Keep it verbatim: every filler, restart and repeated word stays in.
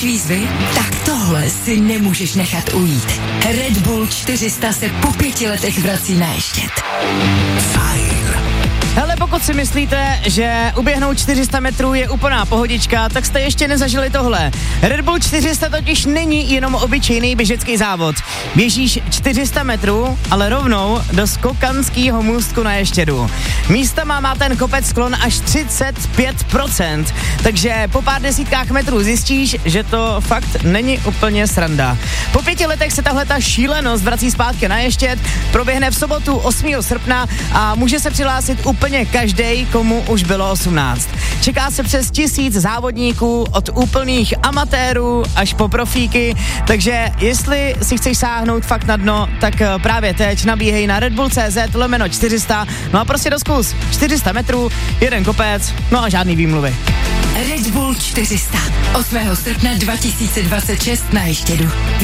Miluješ výzvy? Tak tohle si nemůžeš nechat ujít. Red Bull čtyři sta se po pěti letech vrací na Ještěd. Fajn. Hele, pokud si myslíte, že uběhnout čtyři sta metrů je úplná pohodička, tak jste ještě nezažili tohle. Red Bull čtyři sta totiž není jenom obyčejný běžecký závod. Běžíš čtyři sta metrů, ale rovnou do skokanského můstku na Ještědu. Místama má ten kopec sklon až třicet pět procent, takže po pár desítkách metrů zjistíš, že to fakt není úplně sranda. Po pěti letech se tahle ta šílenost vrací zpátky na Ještěd, proběhne v sobotu osmého srpna a může se přihlásit úplně každej, komu už bylo osmnáct. Čeká se přes tisíc závodníků, od úplných amatérů až po profíky, takže jestli si chceš sáhnout fakt na dno, tak právě teď nabíhej na redbull tečka cz lomeno čtyři sta, no a prostě doskus, čtyři sta metrů, jeden kopec, no a žádný výmluvy. Red Bull čtyři sta, osmého srpna dva tisíce dvacet šest na Ještědu.